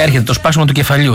Έρχεται το σπάσιμο του κεφαλιού,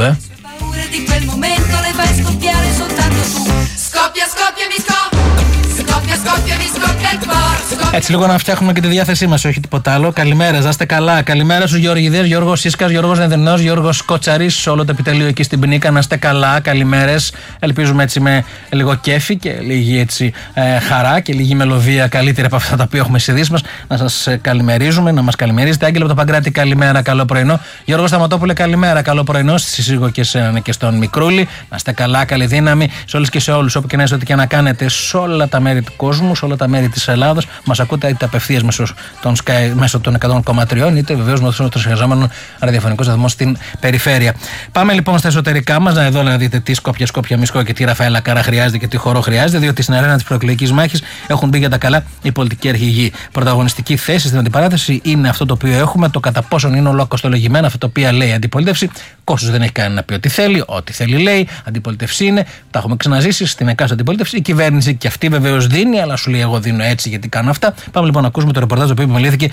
Έτσι λίγο να φτιάχνουμε και τη διάθεσή μας, όχι τίποτα άλλο. Καλημέρα, να είστε καλά. Καλημέρα στους Γεωργιδές, Γιώργος Σίσκας, Γιώργος Νεδρινός, Γιώργος Κοτσαρής, όλο το επιτελείο εκεί στην Πινίκα. Να είστε καλά, καλημέρες. Ελπίζουμε έτσι με λίγο κέφι και λίγη έτσι χαρά και λίγη μελωδία καλύτερη από αυτά τα οποία έχουμε στις ειδήσεις μας. Να σας καλημερίζουμε, να μας καλημερίζετε. Άγγελο από το Παγκράτη, καλημέρα, καλό πρωινό. Γιώργος Σταματόπουλε, καλημέρα, καλό πρωινό. Στη σύζυγο και στον Μικρούλη. Να είστε καλά, καλή δύναμη σε όλες και σε όλους. Όπου και να είστε, ό,τι και να κάνετε σε όλα τα μέρη του κόσμου, σε όλα τα μέρη της Ελλάδος. Μας ακούτε είτε απευθείας μέσω των 100,3, είτε βεβαίως μέσω των εργαζόμενων ραδιοφωνικών σταθμών στην περιφέρεια. Πάμε λοιπόν στα εσωτερικά μας, εδώ να δείτε τι Σκόπια Μισκό και τι Ραφαέλα Καρά χρειάζεται και τι χορό χρειάζεται, διότι στην αρένα της προεκλογικής μάχης έχουν μπει για τα καλά οι πολιτικοί αρχηγοί. Πρωταγωνιστική θέση στην αντιπαράθεση είναι αυτό το οποίο έχουμε, το κατά πόσον είναι ολοκοστολογημένο αυτό το οποίο λέει η αντιπολίτευση. Κόστος δεν έχει κανένα να πει ό,τι θέλει, ό,τι θέλει λέει. Αντιπολίτευση είναι, τα έχουμε ξαναζήσει στην εκάστοτε αντιπολίτευση. Η κυβέρνηση και αυτή βεβαίως δίνει, αλλά σου λέει: εγώ δίνω έτσι γιατί κάνω αυτά. Πάμε λοιπόν να ακούσουμε το ρεπορτάζ το οποίο επιμελήθηκε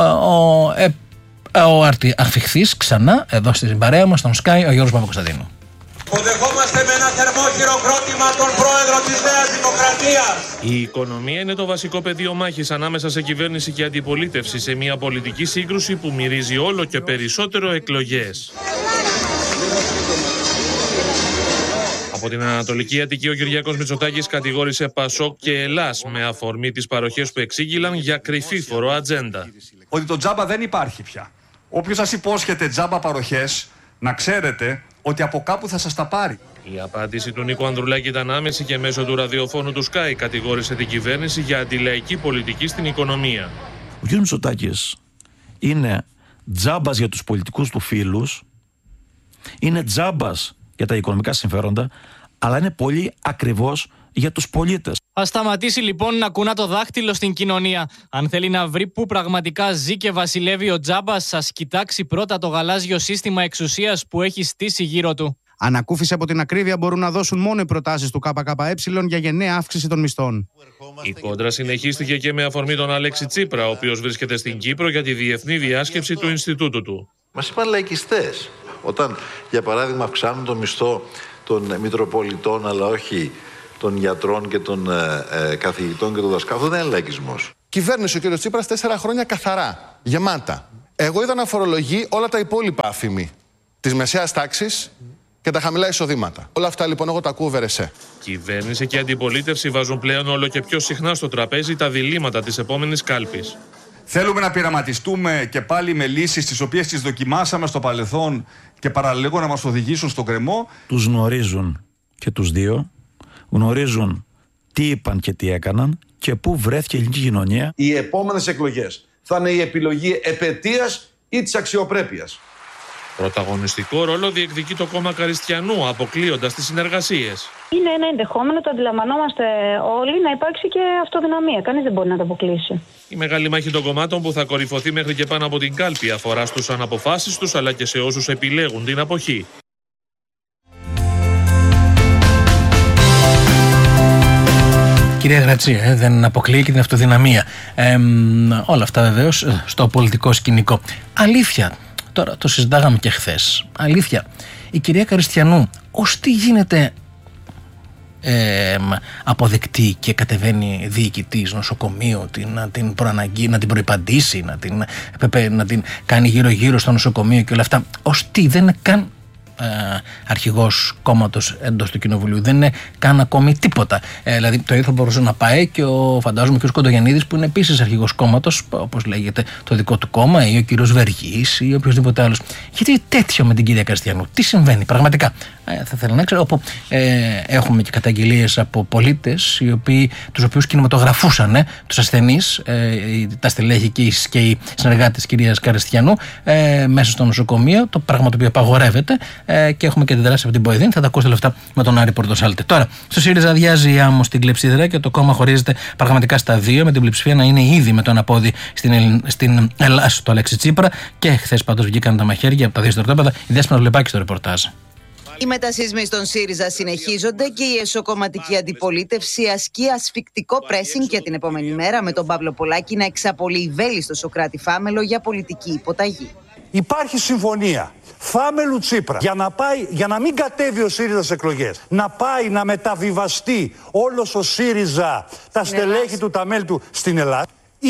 ο αρχιχθής ξανά εδώ στην παρέα μας, στον Sky, ο Γιώργος Παπακοσταντίνου. Υποδεχόμαστε με ένα θερμό χειροκρότημα τον πρόεδρο της Νέας Δημοκρατίας. Η οικονομία είναι το βασικό πεδίο μάχης ανάμεσα σε κυβέρνηση και αντιπολίτευση σε μια πολιτική σύγκρουση που μυρίζει όλο και περισσότερο εκλογές. Από την Ανατολική Αττική ο Κυριάκος Μητσοτάκης κατηγόρησε Πασόκ και Ελλάς με αφορμή τις παροχές που εξήγηλαν για κρυφίφορο ατζέντα. Ότι το τζάμπα δεν υπάρχει πια. Όποιος σας υπόσχεται τζάμπα παροχές, να ξέρετε ότι από κάπου θα σας τα πάρει. Η απάντηση του Νίκου Ανδρουλάκη ήταν άμεση και μέσω του ραδιοφώνου του Sky κατηγόρησε την κυβέρνηση για αντιλαϊκή πολιτική στην οικονομία. Ο κ. Μητσοτάκης είναι τζάμπας για τους πολιτικούς του φίλους, είναι τζάμπας για τα οικονομικά συμφέροντα, αλλά είναι πολύ ακριβώς για τους πολίτες. Ας σταματήσει λοιπόν να κουνά το δάχτυλο στην κοινωνία. Αν θέλει να βρει που πραγματικά ζει και βασιλεύει ο τζάμπας, ας κοιτάξει πρώτα το γαλάζιο σύστημα εξουσίας που έχει στήσει γύρω του. Ανακούφιση από την ακρίβεια μπορούν να δώσουν μόνο οι προτάσεις του ΚΚΕ για γενναία αύξηση των μισθών. Η κόντρα συνεχίστηκε και με αφορμή τον Αλέξη Τσίπρα, ο οποίος βρίσκεται στην Κύπρο για τη διεθνή διάσκεψη του Ινστιτούτου του. Μας είπαν λαϊκιστές. Όταν, για παράδειγμα, αυξάνουν το μισθό των Μητροπολιτών, αλλά όχι των γιατρών και των καθηγητών και των δασκάλων, αυτό δεν είναι λαϊκισμός. Κυβέρνησε ο κ. Τσίπρας 4 χρόνια καθαρά, γεμάτα. Εγώ είδα να φορολογεί όλα τα υπόλοιπα αφημί της μεσαίας τάξης και τα χαμηλά εισοδήματα. Όλα αυτά λοιπόν εγώ τα ακούω βερεσέ. Κυβέρνηση και αντιπολίτευση βάζουν πλέον όλο και πιο συχνά στο τραπέζι τα διλήμματα της επόμενης κάλπης. Θέλουμε να πειραματιστούμε και πάλι με λύσεις τις οποίες τις δοκιμάσαμε στο παρελθόν και παραλίγο να μας οδηγήσουν στον κρεμό. Τους γνωρίζουν και τους δύο, γνωρίζουν τι είπαν και τι έκαναν και πού βρέθηκε η ελληνική κοινωνία. Οι επόμενες εκλογές θα είναι η επιλογή επετείας ή της αξιοπρέπειας. Πρωταγωνιστικό ρόλο διεκδικεί το κόμμα Καριστιανού, αποκλείοντας τις συνεργασίες. Είναι ένα ενδεχόμενο, το αντιλαμβανόμαστε όλοι, να υπάρξει και αυτοδυναμία. Κανείς δεν μπορεί να το αποκλείσει. Η μεγάλη μάχη των κομμάτων που θα κορυφωθεί μέχρι και πάνω από την κάλπη αφορά στους αναποφάσεις τους αλλά και σε όσους επιλέγουν την αποχή. Κυρία Γρατσία, δεν αποκλείει και την αυτοδυναμία. Όλα αυτά βεβαίως στο πολιτικό σκηνικό. Αλήθεια, τώρα το συζητάγαμε και χθες. Αλήθεια, η κυρία Καριστιανού ως τι γίνεται αποδεκτή και κατεβαίνει διοικητής νοσοκομείου, να την προϋπαντήσει, να την κάνει γύρω-γύρω στο νοσοκομείο και όλα αυτά. Ως τι, δεν είναι καν αρχηγός κόμματος εντός του κοινοβουλίου, δεν είναι καν ακόμη τίποτα. Δηλαδή το ίδιο θα μπορούσε να πάει και φαντάζομαι και ο Κοντογιαννίδης που είναι επίσης αρχηγός κόμματος, όπως λέγεται το δικό του κόμμα, ή ο κύριος Βεργής ή οποιοδήποτε άλλος. Γιατί τέτοιο με την κυρία Καριστιανού, τι συμβαίνει πραγματικά? Θα ήθελα να ξέρω, όπου έχουμε και καταγγελίες από πολίτες τους οποίους κινηματογραφούσαν τους ασθενείς, τα στελέχη και οι συνεργάτες της κυρίας Καριστιανού μέσα στο νοσοκομείο, το πράγμα το οποίο απαγορεύεται, και έχουμε και αντιδράσεις από την Ποεδίν. Θα τα ακούσετε λεφτά με τον Άρη Πορτοσάλτε. Τώρα, στο ΣΥΡΙΖΑ αδειάζει η άμμο στην κλεψίδρα και το κόμμα χωρίζεται πραγματικά στα δύο, με την πλειοψηφία να είναι ήδη με το αναπόδι στην Ελλάδα του Αλέξη Τσίπρα. Και χθες πάντως βγήκαν τα μαχαίρια από τα δύο στρατόπεδα. Η Δέσποινα Δουλεπάκη στο ρεπορτάζ. Οι μετασχισμοί στον ΣΥΡΙΖΑ συνεχίζονται και η εσωκομματική αντιπολίτευση ασκεί ασφικτικό πρέσινγκ για την επόμενη μέρα, με τον Παύλο Πολάκη να εξαπολύει βέλη στο Σωκράτη Φάμελο για πολιτική υποταγή. Υπάρχει συμφωνία. Φάμελου Τσίπρα για να μην κατέβει ο ΣΥΡΙΖΑ στις εκλογές, να πάει να μεταβιβαστεί όλος ο ΣΥΡΙΖΑ, τα στελέχη του, τα μέλη του στην Ελλάδα,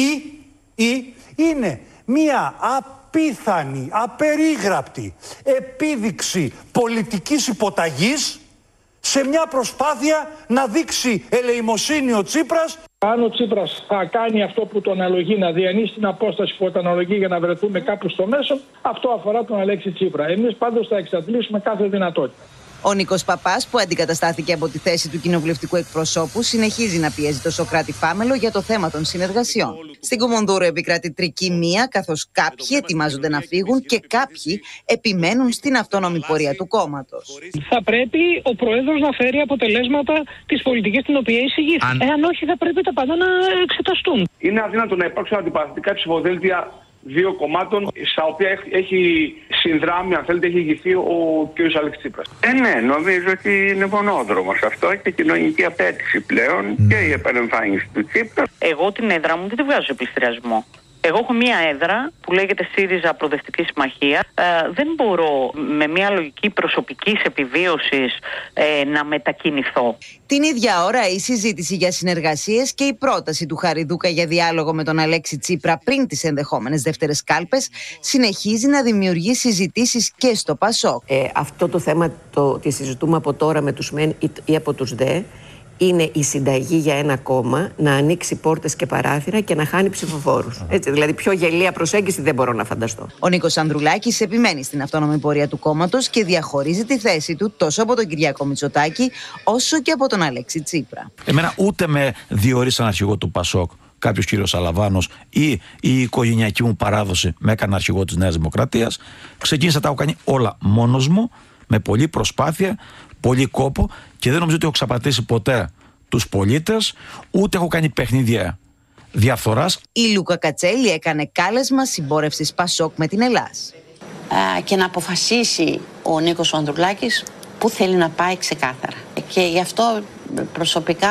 ή είναι μία απίθανη, απερίγραπτη επίδειξη πολιτικής υποταγής σε μια προσπάθεια να δείξει ελεημοσύνη ο Τσίπρας. Αν ο Τσίπρας θα κάνει αυτό που τον αναλογεί, να διανύσει την απόσταση που τον αναλογεί για να βρεθούμε κάπου στο μέσο, αυτό αφορά τον Αλέξη Τσίπρα. Εμείς πάντως θα εξαντλήσουμε κάθε δυνατότητα. Ο Νίκος Παπάς, που αντικαταστάθηκε από τη θέση του κοινοβουλευτικού εκπροσώπου, συνεχίζει να πιέζει το Σωκράτη Φάμελο για το θέμα των συνεργασιών. Στην Κουμουνδούρου επικρατεί τρικυμία, καθώς κάποιοι ετοιμάζονται να φύγουν και κάποιοι επιμένουν στην αυτόνομη πορεία του κόμματος. Θα πρέπει ο Πρόεδρος να φέρει αποτελέσματα της πολιτικής την οποία εισηγήθηκε. Εάν όχι, θα πρέπει τα πάντα να εξεταστούν. Είναι αδύνατο να υπάρξουν αντιπαραθετικά ψηφοδέλτια δύο κομμάτων στα οποία έχει συνδράμει, αν θέλετε, έχει ηγηθεί ο κ. Αλέξη Τσίπρας. Ναι, νομίζω ότι είναι μονόδρομος αυτό και κοινωνική απέτηση πλέον και η επανεμφάνιση του Τσίπρα. Εγώ την έδρα μου δεν τη βγάζω σε πληστηριασμό. Εγώ έχω μία έδρα που λέγεται ΣΥΡΙΖΑ Προοδευτική Συμμαχία. Δεν μπορώ με μία λογική προσωπικής επιβίωσης να μετακινηθώ. Την ίδια ώρα η συζήτηση για συνεργασίες και η πρόταση του Χαριδούκα για διάλογο με τον Αλέξη Τσίπρα πριν τις ενδεχόμενες δεύτερες κάλπες συνεχίζει να δημιουργεί συζητήσεις και στο ΠΑΣΟΚ. Αυτό το θέμα τη συζητούμε από τώρα με τους ΜΕΝ ή από τους ΔΕ. Είναι η συνταγή για ένα κόμμα να ανοίξει πόρτες και παράθυρα και να χάνει ψηφοφόρους. Έτσι, δηλαδή, πιο γελία προσέγγιση δεν μπορώ να φανταστώ. Ο Νίκος Ανδρουλάκης επιμένει στην αυτόνομη πορεία του κόμματος και διαχωρίζει τη θέση του τόσο από τον Κυριάκο Μητσοτάκη όσο και από τον Αλέξη Τσίπρα. Εμένα ούτε με διορίσαν αρχηγό του ΠΑΣΟΚ κάποιος κύριος Αλαβάνος ή η οικογενειακή μου παράδοση με έκανε αρχηγό της Νέας Δημοκρατίας. Ξεκίνησα, τα έχω κάνει όλα μόνος μου, με πολλή προσπάθεια, πολύ κόπο και δεν νομίζω ότι έχω ξαπατήσει ποτέ τους πολίτες, ούτε έχω κάνει παιχνίδια διαφθοράς. Η Λούκα Κατσέλη έκανε κάλεσμα συμπόρευσης ΠΑΣΟΚ με την Ελλάς. Και να αποφασίσει ο Νίκος Ανδρουλάκης που θέλει να πάει ξεκάθαρα. Και γι' αυτό προσωπικά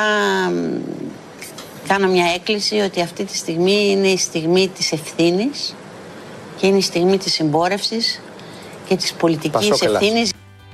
κάνω μια έκκληση ότι αυτή τη στιγμή είναι η στιγμή της ευθύνης και είναι η στιγμή της συμπόρευσης και της πολιτικής ευθύνης.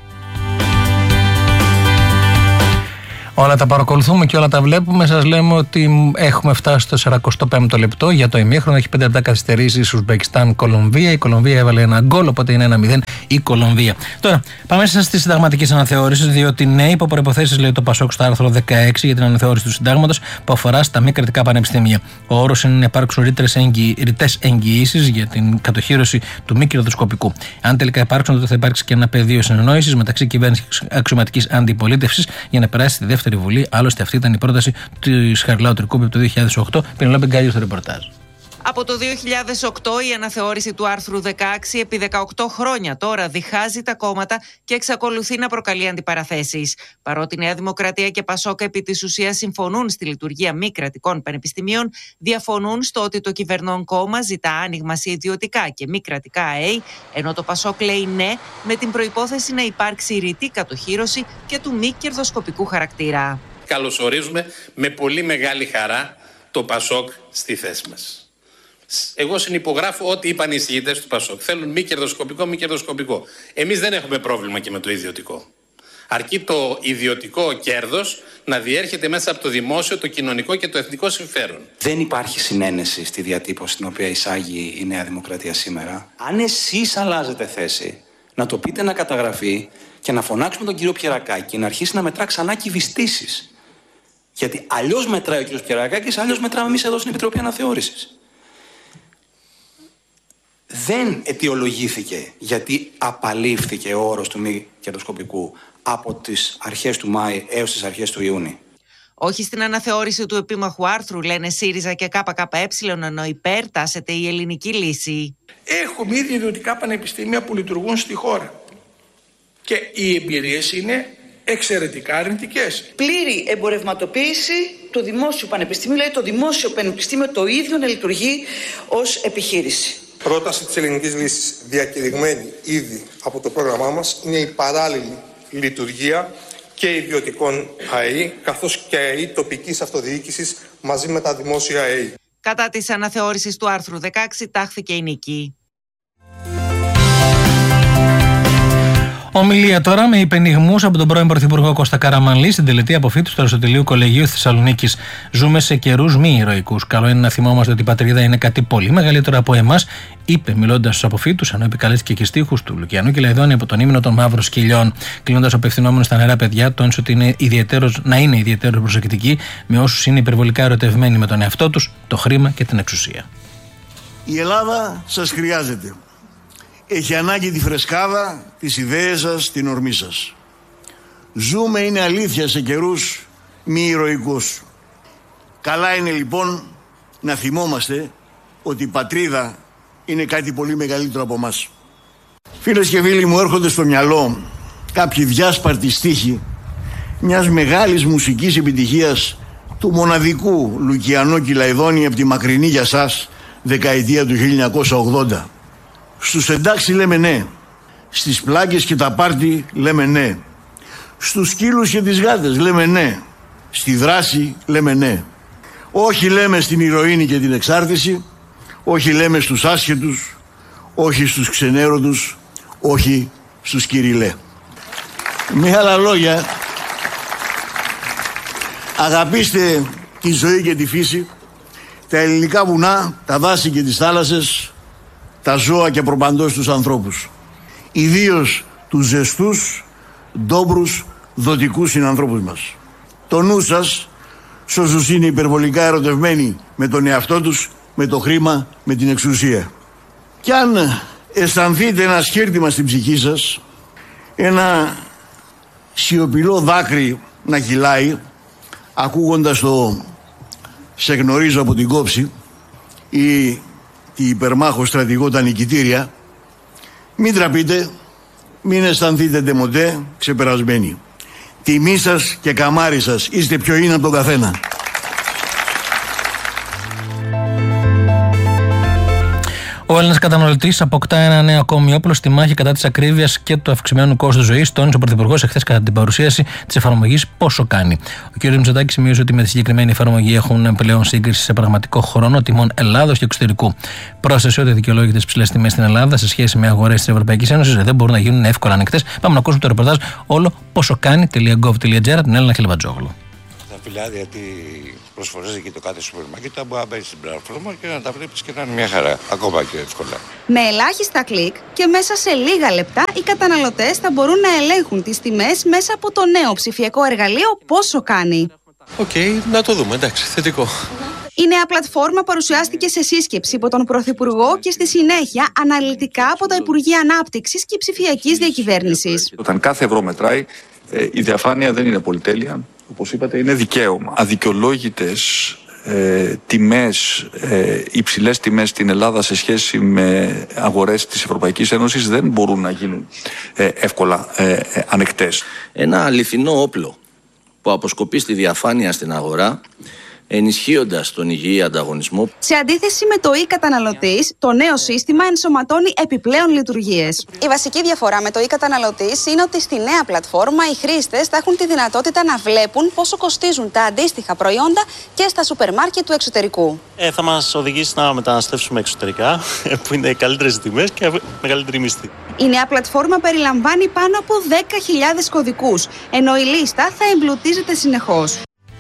Όλα τα παρακολουθούμε και όλα τα βλέπουμε. Σας λέμε ότι έχουμε φτάσει στο 45ο λεπτό για το ημίχρονο. Έχει 5 λεπτά καθυστερήσεις Ουσμπεκιστάν-Κολομβία. Η Κολομβία έβαλε ένα γκολ, οπότε είναι 1-0 η Κολομβία. Τώρα, πάμε στη συνταγματική αναθεώρηση, διότι ναι, υπό προϋποθέσεις λέει το ΠΑΣΟΚ στο άρθρο 16 για την αναθεώρηση του συντάγματος που αφορά στα μη κρατικά πανεπιστήμια. Ο όρος είναι να υπάρξουν ρητές εγγυήσεις για την κατοχύρωση του μη κερδοσκοπικού. Αν τελικά υπάρξουν, τότε θα υπάρξει και ένα πεδίο συνεννόησης μεταξύ κυβέρνησης και αξιωματικής αντιπολίτευσης για να περάσει στη δεύτερη Βουλή. Άλλωστε, αυτή ήταν η πρόταση της Χαριλάου Τρικούπη το 2008. Πενελόπη Γκάγιο στο ρεπορτάζ. Από το 2008 η αναθεώρηση του άρθρου 16 επί 18 χρόνια τώρα διχάζει τα κόμματα και εξακολουθεί να προκαλεί αντιπαραθέσεις. Παρότι Νέα Δημοκρατία και ΠΑΣΟΚ επί της ουσίας συμφωνούν στη λειτουργία μη κρατικών πανεπιστημίων, διαφωνούν στο ότι το κυβερνών κόμμα ζητά άνοιγμα σε ιδιωτικά και μη κρατικά ΑΕΗ, ενώ το ΠΑΣΟΚ λέει ναι με την προϋπόθεση να υπάρξει ρητή κατοχύρωση και του μη κερδοσκοπικού χαρακτήρα. Καλωσορίζουμε με πολύ μεγάλη χαρά το ΠΑΣΟΚ στη θέση μας. Εγώ συνυπογράφω ό,τι είπαν οι εισηγητές του ΠΑΣΟΚ. Θέλουν μη κερδοσκοπικό. Εμείς δεν έχουμε πρόβλημα και με το ιδιωτικό. Αρκεί το ιδιωτικό κέρδος να διέρχεται μέσα από το δημόσιο, το κοινωνικό και το εθνικό συμφέρον. Δεν υπάρχει συνένεση στη διατύπωση την οποία εισάγει η Νέα Δημοκρατία σήμερα. Αν εσείς αλλάζετε θέση, να το πείτε να καταγραφεί και να φωνάξουμε τον κύριο Πιερακάκη να αρχίσει να μετρά ξανά κυβιστήσεις. Γιατί αλλιώς μετράει ο κύριος Πιερακάκης, αλλιώς μετράμε εμείς εδώ στην Επιτροπή Αναθεώρησης. Δεν αιτιολογήθηκε γιατί απαλήφθηκε ο όρος του μη κερδοσκοπικού από τις αρχές του Μάη έως τις αρχές του Ιούνιου. Όχι στην αναθεώρηση του επίμαχου άρθρου, λένε ΣΥΡΙΖΑ και ΚΚΕ, ενώ υπέρ τάσεται η ελληνική λύση. Έχουμε ήδη ιδιωτικά πανεπιστήμια που λειτουργούν στη χώρα. Και οι εμπειρίες είναι εξαιρετικά αρνητικές. Πλήρη εμπορευματοποίηση του δημόσιου πανεπιστήμιου, δηλαδή το δημόσιο πανεπιστήμιο το ίδιο να λειτουργεί ως επιχείρηση. Πρόταση της ελληνικής λύσης, διακηρυγμένη ήδη από το πρόγραμμά μας, είναι η παράλληλη λειτουργία και ιδιωτικών ΑΕΗ, καθώς και ΑΕΗ τοπικής αυτοδιοίκησης μαζί με τα δημόσια ΑΕΗ. Κατά της αναθεώρησης του άρθρου 16 τάχθηκε η νίκη. Ομιλία τώρα με υπενιγμούς από τον πρώην Πρωθυπουργό Κώστα Καραμανλή στην τελετή αποφύτου του Αριστοτελείου Κολεγίου Θεσσαλονίκης. Ζούμε σε καιρούς μη ηρωικούς. Καλό είναι να θυμόμαστε ότι η πατρίδα είναι κάτι πολύ μεγαλύτερο από εμάς, είπε μιλώντας στους αποφύτους, ενώ επικαλέστηκε και στίχους του Λουκιανού Κυλαϊδόνη από τον ύμνο των Μαύρων Σκυλιών. Κλείνοντας, ο απευθυνόμενος στα νερά παιδιά, τόνισε ότι είναι ιδιαίτερος προσεκτικοί με όσους είναι υπερβολικά ερωτευμένοι με τον εαυτό τους, το χρήμα και την εξουσία. Η Ελλάδα σας χρειάζεται. Έχει ανάγκη τη φρεσκάδα, τις ιδέες σας, την ορμή σας. Ζούμε, είναι αλήθεια, σε καιρούς μη ηρωικούς. Καλά είναι λοιπόν να θυμόμαστε ότι η πατρίδα είναι κάτι πολύ μεγαλύτερο από μας. Φίλες και φίλοι μου, έρχονται στο μυαλό κάποιοι διάσπαρτοι στίχοι μιας μεγάλης μουσικής επιτυχίας του μοναδικού Λουκιανού Κυλαϊδόνη από τη μακρινή για σας δεκαετία του 1980. Στους εντάξει λέμε ναι, στις πλάκες και τα πάρτι λέμε ναι, στους σκύλους και τις γάτες λέμε ναι, στη δράση λέμε ναι. Όχι λέμε στην ηρωίνη και την εξάρτηση, όχι λέμε στους άσχετους, όχι στους ξενέρωτους, όχι στους κυριλέ. Με άλλα λόγια, αγαπήστε τη ζωή και τη φύση, τα ελληνικά βουνά, τα δάση και τις θάλασσες, τα ζώα και προπαντός τους ανθρώπους. Ιδίως τους ζεστούς, ντόμπρους, δοτικούς συνανθρώπους μας. Το νου σας, σ' όσους είναι υπερβολικά ερωτευμένοι με τον εαυτό τους, με το χρήμα, με την εξουσία. Κι αν αισθανθείτε ένα σκύρτημα στην ψυχή σας, ένα σιωπηλό δάκρυ να κυλάει, ακούγοντας το «Σε γνωρίζω από την κόψη» ή «Τη υπερμάχο στρατηγό τα νικητήρια», μην τραπείτε, μην αισθανθείτε ντεμοντέ ξεπερασμένοι. Τιμή σας και καμάρι σας, είστε πιο είναι από τον καθένα. Ο Έλληνας καταναλωτής αποκτά ένα νέο ακόμη όπλο στη μάχη κατά της ακρίβειας και του αυξημένου κόστου ζωής, τόνισε ο Πρωθυπουργός εχθές κατά την παρουσίαση της εφαρμογής Πόσο Κάνει. Ο κ. Μητσοτάκης σημείωσε ότι με τη συγκεκριμένη εφαρμογή έχουν πλέον σύγκριση σε πραγματικό χρόνο τιμών Ελλάδος και εξωτερικού. Πρόσθεσε ότι δικαιολόγηται τις ψηλές τιμές στην Ελλάδα σε σχέση με αγορές της Ευρωπαϊκής Ένωσης δεν μπορούν να γίνουν εύκολα ανεκτές. Πάμε να ακούσουμε το ρεπορτάζ όλο ποσοκάνει.gov.gr την Έλληνα Χιλιβατζόγλου. Γιατί προσφορές εκεί το κάθε σούπερ μάρκετ μπορεί να μπαίνει στην πλατφόρμα και να τα βλέπεις και να είναι μια χαρά, ακόμα και εύκολα. Με ελάχιστα κλικ και μέσα σε λίγα λεπτά οι καταναλωτές θα μπορούν να ελέγχουν τις τιμές μέσα από το νέο ψηφιακό εργαλείο Πόσο Κάνει. Οκ, να το δούμε, εντάξει, θετικό. Η νέα πλατφόρμα παρουσιάστηκε σε σύσκεψη από τον Πρωθυπουργό και στη συνέχεια αναλυτικά από τα Υπουργεία Ανάπτυξης και Ψηφιακής Διακυβέρνησης. Όταν κάθε ευρώ μετράει, η διαφάνεια δεν είναι πολυτέλεια. Όπως είπατε, είναι δικαίωμα. Αδικαιολόγητες τιμές, υψηλές τιμές στην Ελλάδα σε σχέση με αγορές της Ευρωπαϊκής Ένωσης δεν μπορούν να γίνουν εύκολα ανεκτές. Ένα αληθινό όπλο που αποσκοπεί στη διαφάνεια στην αγορά, ενισχύοντας τον υγιή ανταγωνισμό. Σε αντίθεση με το e-καταναλωτής, το νέο σύστημα ενσωματώνει επιπλέον λειτουργίες. Η βασική διαφορά με το e-καταναλωτής είναι ότι στη νέα πλατφόρμα οι χρήστες θα έχουν τη δυνατότητα να βλέπουν πόσο κοστίζουν τα αντίστοιχα προϊόντα και στα σούπερ μάρκετ του εξωτερικού. Θα μας οδηγήσει να μεταναστεύσουμε εξωτερικά, που είναι καλύτερες τιμές και μεγαλύτερη μισθή. Η νέα πλατφόρμα περιλαμβάνει πάνω από 10.000 κωδικούς, ενώ η λίστα θα εμπλουτίζεται συνεχώς.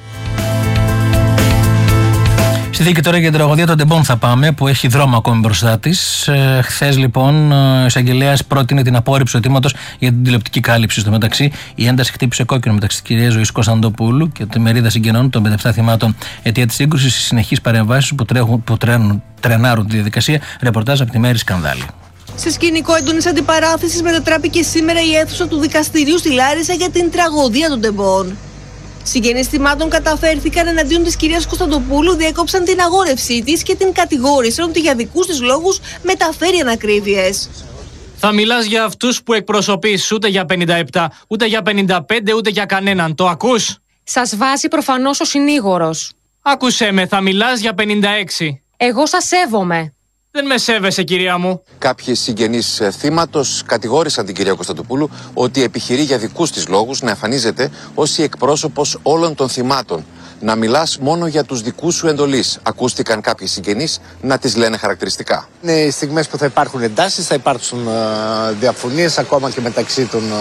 Στη δίκη τώρα για την τραγωδία των τεμπών θα πάμε, που έχει δρόμο ακόμη μπροστά της. Χθες λοιπόν ο εισαγγελέας πρότεινε την απόρριψη αιτήματος για την τηλεοπτική κάλυψη. Στο μεταξύ, η ένταση χτύπησε κόκκινο μεταξύ της κυρίας Ζωής Κωνσταντοπούλου και τη μερίδα συγγενών των 57 θυμάτων. Αιτία της σύγκρουσης στις συνεχείς παρεμβάσεις που τρενάρουν τη διαδικασία. Ρεπορτάζ από τη Μέρη Σκανδάλη. Σε σκηνικό έντονης αντιπαράθεσης μετατράπηκε σήμερα η αίθουσα του δικαστηρίου στη Λάρισα για την τραγωδία των τεμπών. Συγγενείς θυμάτων καταφέρθηκαν εναντίον της κυρίας Κωνσταντοπούλου, διέκοψαν την αγόρευσή της και την κατηγόρησαν ότι για δικούς της λόγους μεταφέρει ανακρίβειες. Θα μιλάς για αυτούς που εκπροσωπείς, ούτε για 57, ούτε για 55, ούτε για κανέναν. Το ακούς? Σας βάζει προφανώς ο συνήγορος. Άκουσέ με, θα μιλάς για 56. Εγώ σας σέβομαι. Δεν με σέβεσαι, κυρία μου. Κάποιοι συγγενείς θύματος κατηγόρησαν την κυρία Κωνσταντοπούλου ότι επιχειρεί για δικούς της λόγους να εμφανίζεται ως η εκπρόσωπος όλων των θυμάτων. να μιλάς μόνο για τους δικούς σου εντολείς. Ακούστηκαν κάποιοι συγγενείς να τις λένε χαρακτηριστικά. Είναι στιγμές που θα υπάρχουν εντάσεις, θα υπάρξουν διαφωνίες ακόμα και μεταξύ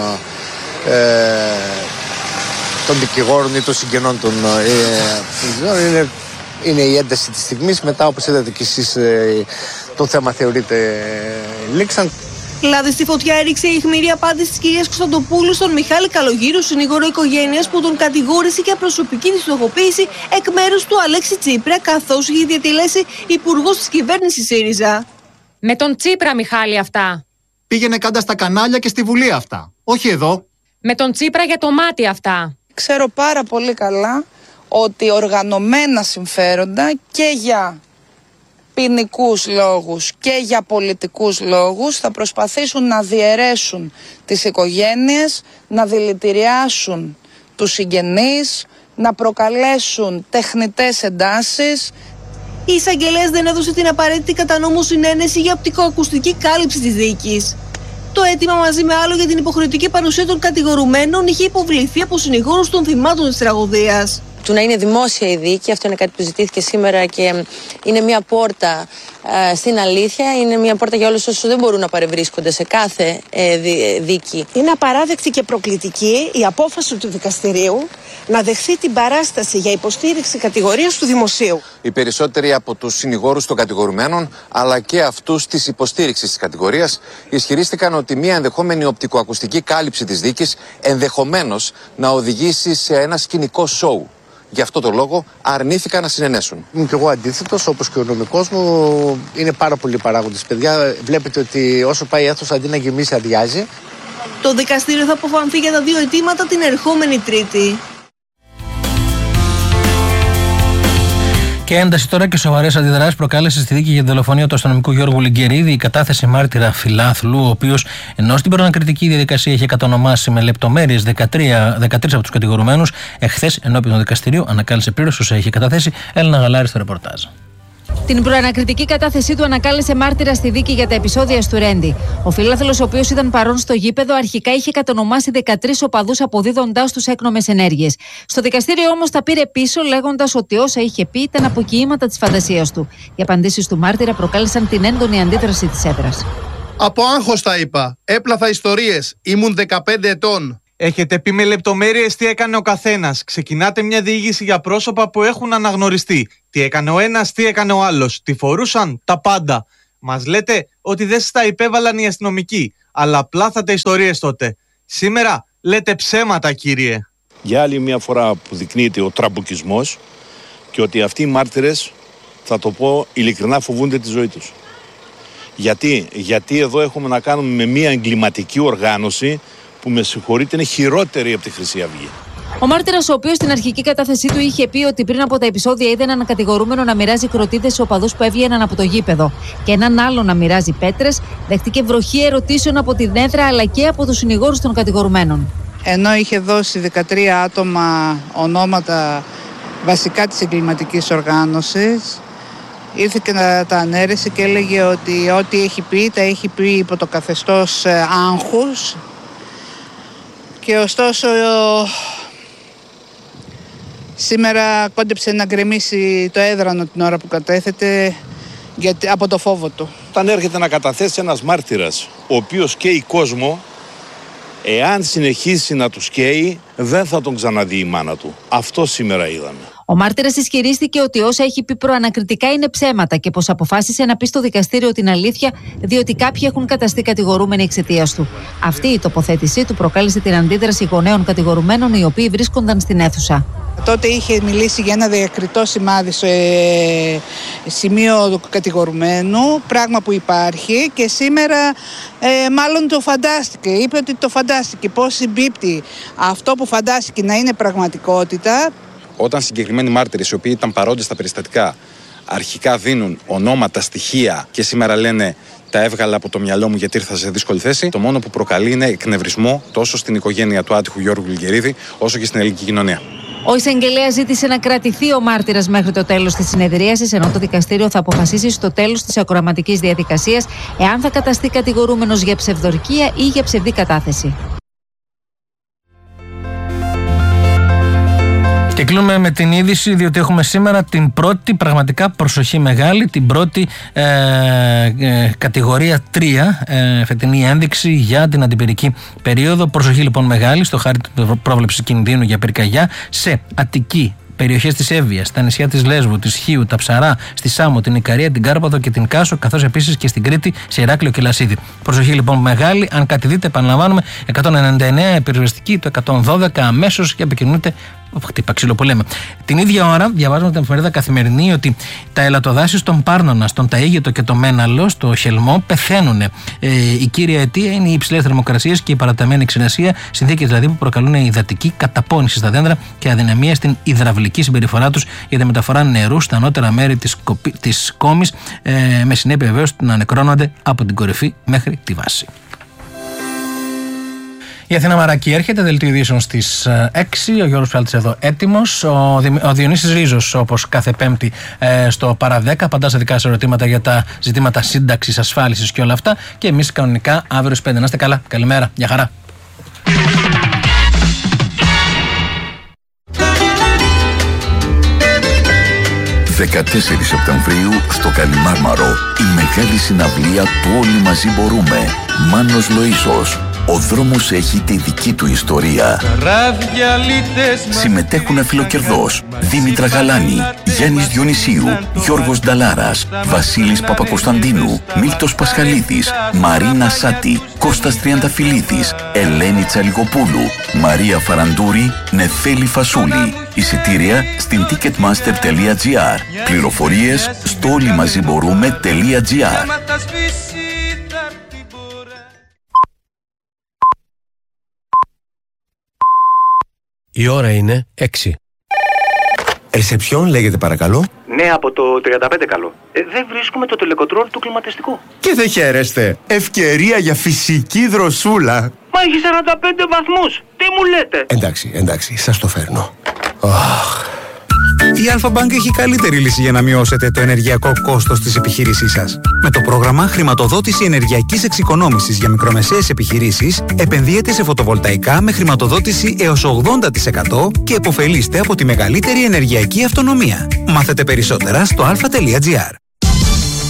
των δικηγόρων ή των συγγενών των είναι η ένταση της στιγμής. Μετά, όπως είδατε και εσείς, το θέμα θεωρείται λήξαν. Λάδι στη φωτιά έριξε η αιχμηρή απάντηση της κυρίας Κωνσταντοπούλου στον Μιχάλη Καλογύρου, συνήγορο οικογένειας, που τον κατηγόρησε για προσωπική της στοχοποίηση εκ μέρους του Αλέξη Τσίπρα, καθώς είχε διατελέσει υπουργός της κυβέρνησης ΣΥΡΙΖΑ. Με τον Τσίπρα, Μιχάλη, αυτά. Πήγαινε κάτω στα κανάλια και στη Βουλή αυτά. Όχι εδώ. Με τον Τσίπρα για το μάτι αυτά. Ξέρω πάρα πολύ καλά ότι οργανωμένα συμφέροντα και για ποινικούς λόγους και για πολιτικούς λόγους θα προσπαθήσουν να διαιρέσουν τις οικογένειες, να δηλητηριάσουν τους συγγενείς, να προκαλέσουν τεχνητές εντάσεις. Η εισαγγελέας δεν έδωσε την απαραίτητη κατά νόμο συνένεση για οπτικοακουστική κάλυψη της δίκης. Το αίτημα, μαζί με άλλο για την υποχρεωτική παρουσία των κατηγορουμένων, είχε υποβληθεί από συνηγόρους των θυμάτων της τραγωδίας. Του να είναι δημόσια η δίκη, αυτό είναι κάτι που ζητήθηκε σήμερα και είναι μια πόρτα στην αλήθεια, είναι μια πόρτα για όλους όσους δεν μπορούν να παρευρίσκονται σε κάθε δίκη. Είναι απαράδεκτη και προκλητική η απόφαση του δικαστηρίου να δεχθεί την παράσταση για υποστήριξη κατηγορίας του δημοσίου. Οι περισσότεροι από τους συνηγόρους των κατηγορουμένων, αλλά και αυτούς της υποστήριξης της κατηγορίας, ισχυρίστηκαν ότι μια ενδεχόμενη οπτικοακουστική κάλυψη της δίκης ενδεχομένως να οδηγήσει σε ένα σκηνικό σόου. Γι' αυτό το λόγο αρνήθηκαν να συνενέσουν. Είμαι και εγώ αντίθετος, όπως και ο νομικός μου. Είναι πάρα πολλοί παράγοντες. Παιδιά, βλέπετε ότι όσο πάει η αίθουσα, αντί να γεμίσει, αδειάζει. Το δικαστήριο θα αποφανθεί για τα δύο αιτήματα την ερχόμενη Τρίτη. Και ένταση τώρα και σοβαρές αντιδράσεις προκάλεσε στη δίκη για την δολοφονία του αστυνομικού Γιώργου Λιγκερίδη η κατάθεση μάρτυρα φιλάθλου, ο οποίος ενώ στην προανακριτική διαδικασία είχε κατονομάσει με λεπτομέρειες 13 από τους κατηγορουμένους, εχθές ενώπιον του δικαστηρίου ανακάλυψε πλήρως όσα είχε καταθέσει. Έλληνα Γαλάρη στο ρεπορτάζ. Την προανακριτική κατάθεσή του ανακάλεσε μάρτυρα στη δίκη για τα επεισόδια στο Ρέντι. Ο φιλάθλος, ο οποίος ήταν παρόν στο γήπεδο, αρχικά είχε κατονομάσει 13 οπαδούς, αποδίδοντάς τους έκνομες ενέργειες. Στο δικαστήριο όμως τα πήρε πίσω, λέγοντας ότι όσα είχε πει ήταν αποκοιήματα της φαντασίας του. Οι απαντήσεις του μάρτυρα προκάλεσαν την έντονη αντίδραση της έδρας. Από άγχος τα είπα. Έπλαθα ιστορίες. Ήμουν 15 ετών. Έχετε πει με λεπτομέρειες τι έκανε ο καθένας. Ξεκινάτε μια διήγηση για πρόσωπα που έχουν αναγνωριστεί. Τι έκανε ο ένας, τι έκανε ο άλλος. Τι φορούσαν, τα πάντα. Μας λέτε ότι δεν σας τα υπέβαλαν οι αστυνομικοί, αλλά πλάθατε ιστορίες τότε. Σήμερα λέτε ψέματα, κύριε. Για άλλη μια φορά αποδεικνύεται ο τραμπουκισμός και ότι αυτοί οι μάρτυρες, θα το πω ειλικρινά, φοβούνται τη ζωή τους. Γιατί εδώ έχουμε να κάνουμε με μια εγκληματική οργάνωση που, με συγχωρείτε, είναι χειρότερη από τη Χρυσή Αυγή. Ο μάρτυρας, ο οποίος στην αρχική κατάθεσή του είχε πει ότι πριν από τα επεισόδια είδε έναν κατηγορούμενο να μοιράζει κροτίδες σε οπαδούς που έβγαιναν από το γήπεδο και έναν άλλο να μοιράζει πέτρες, δέχτηκε βροχή ερωτήσεων από την έδρα αλλά και από τους συνηγόρους των κατηγορουμένων. Ενώ είχε δώσει 13 άτομα ονόματα βασικά της εγκληματικής οργάνωσης, ήρθε και να τα ανέρεσε και έλεγε ότι ό,τι έχει πει τα έχει πει υπό το καθεστώς άγχους. Και ωστόσο σήμερα κόντεψε να γκρεμίσει το έδρανο την ώρα που κατέθεται από το φόβο του. Όταν έρχεται να καταθέσει ένας μάρτυρας, ο οποίος καίει κόσμο, εάν συνεχίσει να τους καίει, δεν θα τον ξαναδεί η μάνα του. Αυτό σήμερα είδαμε. Ο μάρτυρας ισχυρίστηκε ότι όσα έχει πει προανακριτικά είναι ψέματα και πως αποφάσισε να πει στο δικαστήριο την αλήθεια, διότι κάποιοι έχουν καταστεί κατηγορούμενοι εξαιτίας του. Αυτή η τοποθέτησή του προκάλεσε την αντίδραση γονέων κατηγορουμένων, οι οποίοι βρίσκονταν στην αίθουσα. Τότε είχε μιλήσει για ένα διακριτό σημάδι σε σημείο του κατηγορουμένου, πράγμα που υπάρχει, και σήμερα μάλλον το φαντάστηκε. Είπε ότι το φαντάστηκε. Πώς συμπίπτει αυτό που φαντάστηκε να είναι πραγματικότητα. Όταν συγκεκριμένοι μάρτυρες, οι οποίοι ήταν παρόντες στα περιστατικά, αρχικά δίνουν ονόματα, στοιχεία και σήμερα λένε τα έβγαλα από το μυαλό μου γιατί ήρθα σε δύσκολη θέση, το μόνο που προκαλεί είναι εκνευρισμό τόσο στην οικογένεια του άτυχου Γιώργου Λιγκερίδη όσο και στην ελληνική κοινωνία. Ο εισαγγελέας ζήτησε να κρατηθεί ο μάρτυρας μέχρι το τέλος της συνεδρίασης, ενώ το δικαστήριο θα αποφασίσει στο τέλος της ακροαματικής διαδικασίας εάν θα καταστεί κατηγορούμενος για ψευδορκία ή για ψευδή κατάθεση. Και κλείνουμε με την είδηση, διότι έχουμε σήμερα την πρώτη, πραγματικά προσοχή μεγάλη, την πρώτη κατηγορία 3, φετινή ένδειξη για την αντιπυρική περίοδο. Προσοχή λοιπόν μεγάλη στο χάρτη πρόβλεψης κινδύνου για πυρκαγιά σε Αττική, περιοχές της Εύβοιας, τα νησιά της Λέσβου, της Χίου, τα Ψαρά, στη Σάμο, την Ικαρία, την Κάρπαθο και την Κάσο, καθώς επίσης και στην Κρήτη, σε Ηράκλειο και Λασίδη. Προσοχή λοιπόν μεγάλη, αν κάτι δείτε, επαναλαμβάνουμε, 199 πυροσβεστική, το 112 αμέσως και επικοινωνείτε. Χτύπα ξύλο που λέμε. Την ίδια ώρα διαβάζουμε την εφημερίδα Καθημερινή ότι τα ελαττοδάσια στον Πάρνονα, στον Ταΐγετο και το Μέναλο, στο Χελμό, πεθαίνουν. Η κύρια αιτία είναι οι υψηλές θερμοκρασίες και η παραταμένη ξηρασία, συνθήκες δηλαδή που προκαλούν υδατική καταπώνηση στα δέντρα και αδυναμία στην υδραυλική συμπεριφορά τους για τη μεταφορά νερού στα ανώτερα μέρη της κόμης, με συνέπεια βεβαίως να νεκρώνονται από την κορυφή μέχρι τη βάση. Η Αθήνα Μαρακή έρχεται, δελτίο ειδήσεων στις 6. Ο Γιώργος Ψάλτης εδώ έτοιμος. Ο Διονύσης Ρίζος, όπως κάθε Πέμπτη, στο παρά 10, απαντά σε δικά σας ερωτήματα για τα ζητήματα σύνταξης, ασφάλισης και όλα αυτά. Και εμείς κανονικά αύριο στις 5. Να είστε καλά. Καλημέρα. Γεια χαρά. 14 Σεπτεμβρίου στο Καλιμάρμαρο, η μεγάλη συναυλία του Όλοι Μαζί Μπορούμε. Μάνος Λοΐσος. Ο δρόμος έχει τη δική του ιστορία. Συμμετέχουν Αφιλοκερδός, Δήμητρα Γαλάνη, Γιάννης Διονυσίου, Γιώργος Νταλάρας, Βασίλης Παπακοσταντίνου, Μίλτος Πασχαλίδης, Μαρίνα Σάτη, Κώστας Τριανταφυλλίδης, Ελένη Τσαλιγοπούλου, Μαρία Φαραντούρη, Νεφέλη Φασούλη. Εισιτήρια στην ticketmaster.gr. Πληροφορίες στο όλοιμαζιμπορούμε.gr. Η ώρα είναι 6. Ρεσεψιόν λέγεται παρακαλώ. Ναι, από το 35 καλό. Δεν βρίσκουμε το τελεκοτρόλ του κλιματιστικού. Και δεν χαίρεστε. Ευκαιρία για φυσική δροσούλα. Μα έχει 45 βαθμούς. Τι μου λέτε? Εντάξει, σας το φέρνω. Η Alpha-Bank έχει καλύτερη λύση για να μειώσετε το ενεργειακό κόστος της επιχείρησής σας. Με το πρόγραμμα Χρηματοδότηση Ενεργειακής Εξοικονόμησης για μικρομεσαίες επιχειρήσεις, επενδύετε σε φωτοβολταϊκά με χρηματοδότηση έως 80% και επωφελείστε από τη μεγαλύτερη ενεργειακή αυτονομία. Μάθετε περισσότερα στο alpha.gr.